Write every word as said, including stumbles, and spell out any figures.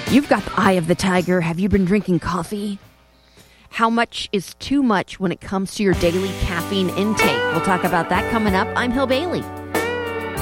You've got the eye of the tiger. Have you been drinking coffee? How much is too much when it comes to your daily caffeine intake? We'll talk about that coming up. I'm Hill Bailey.